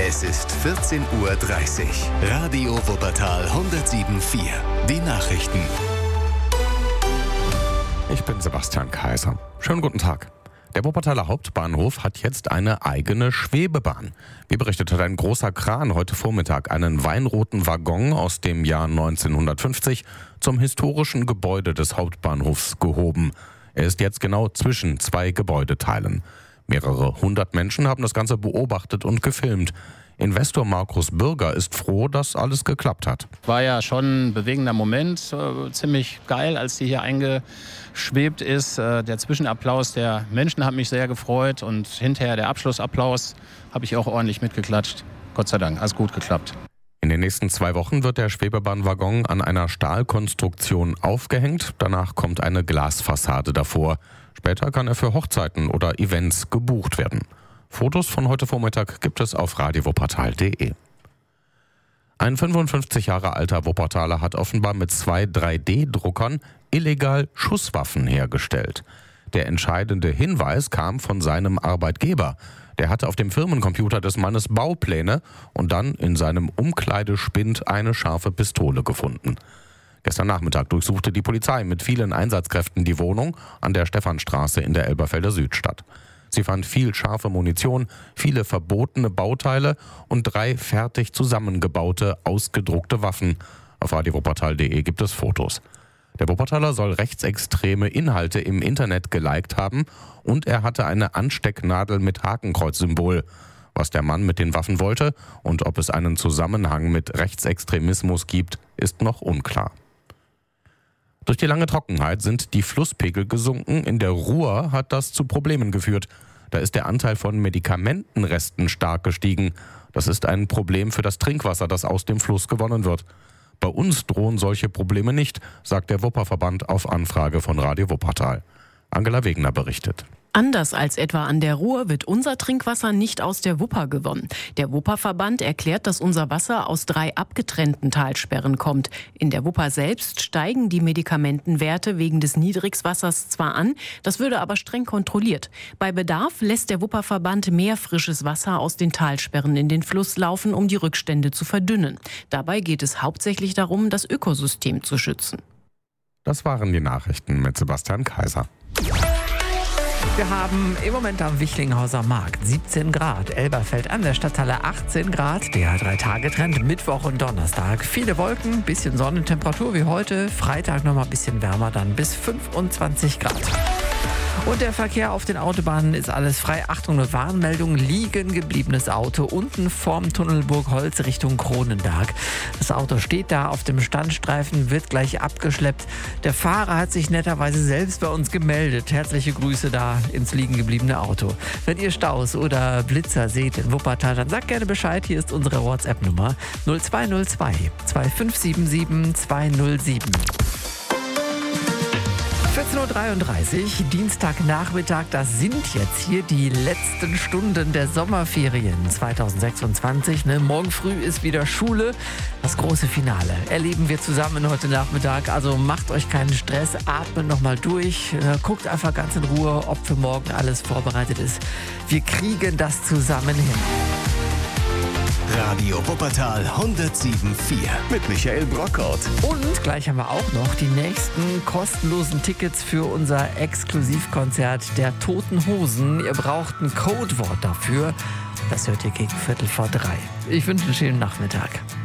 Es ist 14:30 Uhr. Radio Wuppertal 107.4. Die Nachrichten. Ich bin Sebastian Kaiser. Schönen guten Tag. Der Wuppertaler Hauptbahnhof hat jetzt eine eigene Schwebebahn. Wie berichtet hat ein großer Kran heute Vormittag einen weinroten Waggon aus dem Jahr 1950 zum historischen Gebäude des Hauptbahnhofs gehoben. Er ist jetzt genau zwischen zwei Gebäudeteilen. Mehrere hundert Menschen haben das Ganze beobachtet und gefilmt. Investor Markus Bürger ist froh, dass alles geklappt hat. War ja schon ein bewegender Moment, ziemlich geil, als die hier eingeschwebt ist. Der Zwischenapplaus der Menschen hat mich sehr gefreut und hinterher der Abschlussapplaus habe ich auch ordentlich mitgeklatscht. Gott sei Dank, alles gut geklappt. In den nächsten 2 Wochen wird der Schwebebahnwaggon an einer Stahlkonstruktion aufgehängt. Danach kommt eine Glasfassade davor. Später kann er für Hochzeiten oder Events gebucht werden. Fotos von heute Vormittag gibt es auf radiowuppertal.de. Ein 55 Jahre alter Wuppertaler hat offenbar mit 2 3D-Druckern illegal Schusswaffen hergestellt. Der entscheidende Hinweis kam von seinem Arbeitgeber. Der hatte auf dem Firmencomputer des Mannes Baupläne und dann in seinem Umkleidespind eine scharfe Pistole gefunden. Gestern Nachmittag durchsuchte die Polizei mit vielen Einsatzkräften die Wohnung an der Stephanstraße in der Elberfelder Südstadt. Sie fand viel scharfe Munition, viele verbotene Bauteile und 3 fertig zusammengebaute, ausgedruckte Waffen. Auf radiowuppertal.de gibt es Fotos. Der Wuppertaler soll rechtsextreme Inhalte im Internet geliked haben und er hatte eine Anstecknadel mit Hakenkreuzsymbol. Was der Mann mit den Waffen wollte und ob es einen Zusammenhang mit Rechtsextremismus gibt, ist noch unklar. Durch die lange Trockenheit sind die Flusspegel gesunken. In der Ruhr hat das zu Problemen geführt. Da ist der Anteil von Medikamentenresten stark gestiegen. Das ist ein Problem für das Trinkwasser, das aus dem Fluss gewonnen wird. Bei uns drohen solche Probleme nicht, sagt der Wupperverband auf Anfrage von Radio Wuppertal. Angela Wegener berichtet. Anders als etwa an der Ruhr wird unser Trinkwasser nicht aus der Wupper gewonnen. Der Wupperverband erklärt, dass unser Wasser aus 3 abgetrennten Talsperren kommt. In der Wupper selbst steigen die Medikamentenwerte wegen des Niedrigwassers zwar an, das würde aber streng kontrolliert. Bei Bedarf lässt der Wupperverband mehr frisches Wasser aus den Talsperren in den Fluss laufen, um die Rückstände zu verdünnen. Dabei geht es hauptsächlich darum, das Ökosystem zu schützen. Das waren die Nachrichten mit Sebastian Kaiser. Wir haben im Moment am Wichlinghauser Markt 17 Grad, Elberfeld an der Stadthalle 18 Grad, der 3-Tage-Trend, Mittwoch und Donnerstag. Viele Wolken, bisschen Sonnentemperatur wie heute, Freitag nochmal ein bisschen wärmer, dann bis 25 Grad. Und der Verkehr auf den Autobahnen ist alles frei. Achtung, eine Warnmeldung, liegen gebliebenes Auto unten vorm Tunnel Burgholz Richtung Kronenberg. Das Auto steht da auf dem Standstreifen, wird gleich abgeschleppt. Der Fahrer hat sich netterweise selbst bei uns gemeldet. Herzliche Grüße da ins liegen gebliebene Auto. Wenn ihr Staus oder Blitzer seht in Wuppertal, dann sagt gerne Bescheid. Hier ist unsere WhatsApp-Nummer 0202 2577 207. 14:33 Uhr, Dienstagnachmittag, das sind jetzt hier die letzten Stunden der Sommerferien 2026. Morgen früh ist wieder Schule. Das große Finale erleben wir zusammen heute Nachmittag. Also macht euch keinen Stress, atmet nochmal durch, guckt einfach ganz in Ruhe, ob für morgen alles vorbereitet ist. Wir kriegen das zusammen hin. Radio Wuppertal 107.4 mit Michael Brockhaut. Und gleich haben wir auch noch die nächsten kostenlosen Tickets für unser Exklusivkonzert der Toten Hosen. Ihr braucht ein Codewort dafür. Das hört ihr gegen 14:45. Ich wünsche einen schönen Nachmittag.